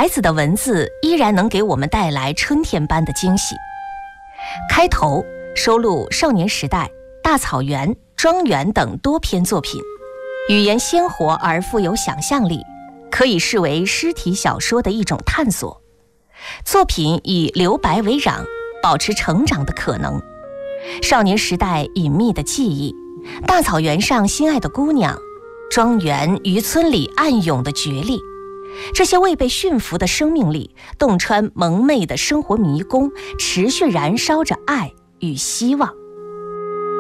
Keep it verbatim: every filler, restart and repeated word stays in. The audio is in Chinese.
孩子的文字依然能给我们带来春天般的惊喜。开头收录少年时代、大草原、庄园等多篇作品，语言鲜活而富有想象力，可以视为诗体小说的一种探索。作品以留白为壤，保持成长的可能。少年时代隐秘的记忆，大草原上心爱的姑娘，庄园渔村里暗涌的角力，这些未被驯服的生命力洞穿蒙昧的生活迷宫，持续燃烧着爱与希望。